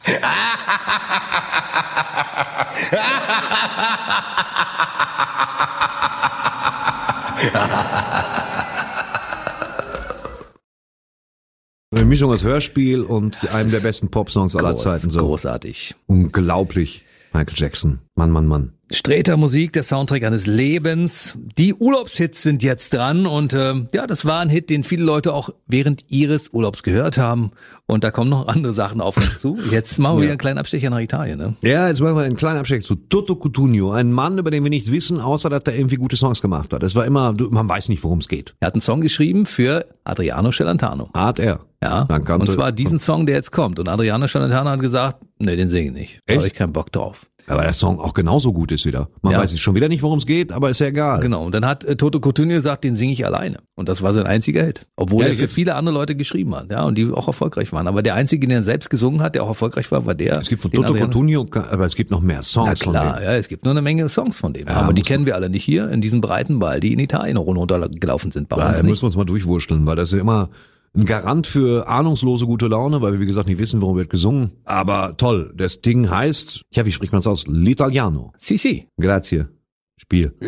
Eine Mischung aus Hörspiel und einem der besten Popsongs aller Zeiten. So. Großartig. Unglaublich. Michael Jackson. Mann. Sträter Musik, der Soundtrack eines Lebens. Die Urlaubshits sind jetzt dran und das war ein Hit, den viele Leute auch während ihres Urlaubs gehört haben. Und da kommen noch andere Sachen auf uns zu. Jetzt machen wir wieder einen kleinen Abstecher nach Italien. Ne? Ja, jetzt machen wir einen kleinen Abstecher zu Toto Cutugno. Ein Mann, über den wir nichts wissen, außer dass er irgendwie gute Songs gemacht hat. Es war immer, man weiß nicht, worum es geht. Er hat einen Song geschrieben für Adriano Celentano. Hat er. Ja, und zwar diesen Song, der jetzt kommt. Und Adriano Celentano hat gesagt, nee, den singe ich nicht. Da habe ich keinen Bock drauf. Aber der Song auch genauso gut ist wieder. Man weiß jetzt schon wieder nicht, worum es geht, aber ist ja egal. Genau, und dann hat Toto Cutugno gesagt, den singe ich alleine. Und das war sein einziger Hit. Obwohl er für viele andere Leute geschrieben hat, ja, und die auch erfolgreich waren. Aber der einzige, den er selbst gesungen hat, der auch erfolgreich war der. Es gibt von Toto Cutugno, aber es gibt noch mehr Songs von dem. Na klar, ja, es gibt nur eine Menge Songs von dem. Ja, aber die kennen wir alle nicht hier in diesem breiten Ball, die in Italien runtergelaufen sind. Bei uns da müssen wir uns mal durchwurschteln, weil das ist immer ein Garant für ahnungslose gute Laune, weil wir, wie gesagt, nicht wissen, worum wird gesungen. Aber toll, das Ding heißt, wie spricht man es aus? L'Italiano. Si. Grazie. Spiel.